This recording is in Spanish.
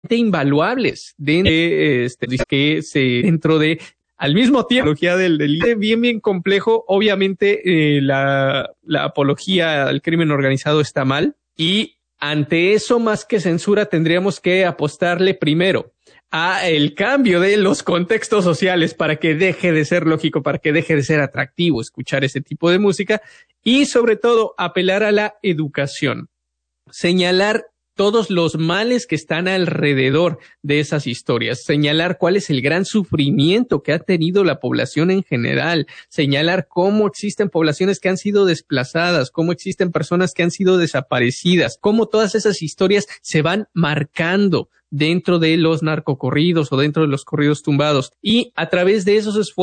invaluables dentro de al mismo tiempo la apología del delito bien complejo. Obviamente la apología al crimen organizado está mal, y ante eso, más que censura, tendríamos que apostarle primero a el cambio de los contextos sociales para que deje de ser lógico, para que deje de ser atractivo escuchar ese tipo de música, y sobre todo apelar a la educación, señalar todos los males que están alrededor de esas historias, señalar cuál es el gran sufrimiento que ha tenido la población en general, señalar cómo existen poblaciones que han sido desplazadas, cómo existen personas que han sido desaparecidas, cómo todas esas historias se van marcando dentro de los narcocorridos o dentro de los corridos tumbados, y a través de esos esfuerzos